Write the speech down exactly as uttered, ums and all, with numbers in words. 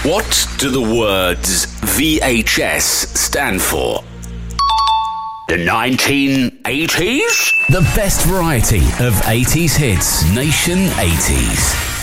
What do the words V H S stand for? The nineteen eighties? The best variety of eighties hits. Nation eighties.